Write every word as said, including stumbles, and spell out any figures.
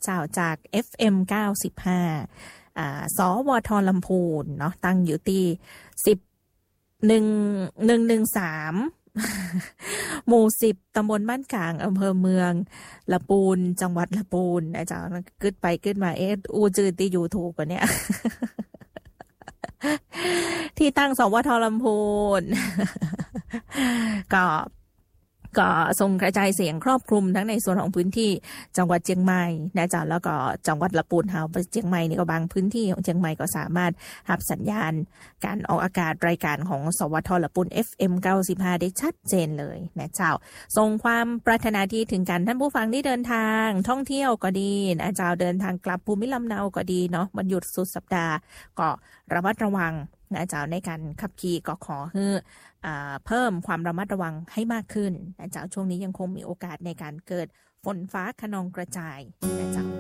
เจ้าจาก เอฟ เอ็ม เก้าสิบห้าอ่าสวทลำพูนเนาะตั้งอยู่ที่สิบ หนึ่ง หนึ่ง หนึ่ง สามหมู่สิบตำบลบ้านกลางอำเภอเมืองละปูนจังหวัดละปูนอาจารย์กึดไปกึดมาเอ๊ะอูจือตีอยู่ถูกกว่าเนี่ย ที่ตั้งสวทลำพูน ก็ก็ส่งกระจายเสียงครอบคลุมทั้งในส่วนของพื้นที่จังหวัดเชียงใหม่นะจ๊ะแล้วก็จังหวัดละปูนเฮาเชียงใหม่นี่ก็บางพื้นที่ของเชียงใหม่ก็สามารถรับสัญญาณการออกอากาศรายการของสวทละปูน เอฟ เอ็ม เก้าสิบห้าได้ชัดเจนเลยนะเจ้าส่งความปรารถนาดีถึงกันท่านผู้ฟังที่เดินทางท่องเที่ยวก็ดีนะเจ้าเดินทางกลับภูมิลำเนาก็ดีเนาะวันหยุดสุดสัปดาห์ก็ระมัดระวังนะเจ้าในการขับขี่ก็ขอให้เพิ่มความระมัดระวังให้มากขึ้นนะเจ้าช่วงนี้ยังคงมีโอกาสในการเกิดฝนฟ้าคะนองกระจายนะเจ้า